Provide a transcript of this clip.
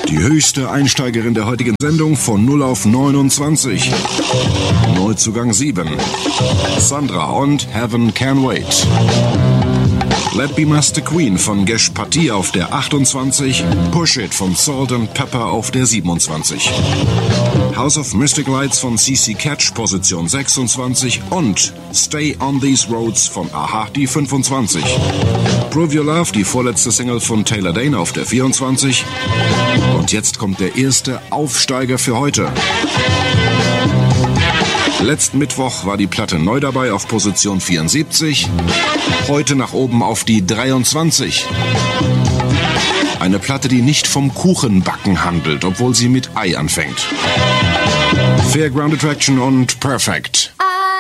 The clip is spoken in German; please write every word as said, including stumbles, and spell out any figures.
Die höchste Einsteigerin der heutigen Sendung von null auf neunundzwanzig. Neuzugang sieben. Sandra und Heaven Can Wait. Let Be Master Queen von Gesh Patti auf der achtundzwanzig. Push It von Salt and Pepper auf der siebenundzwanzig. House of Mystic Lights von C C Catch, Position sechsundzwanzig. Und Stay on These Roads von Aha, die fünfundzwanzig. Prove Your Love, die vorletzte Single von Taylor Dane auf der vierundzwanzig. Und jetzt kommt der erste Aufsteiger für heute. Letzten Mittwoch war die Platte neu dabei auf Position vierundsiebzig. Heute nach oben auf die dreiundzwanzig. Eine Platte, die nicht vom Kuchenbacken handelt, obwohl sie mit Ei anfängt. Fairground Attraction und Perfect.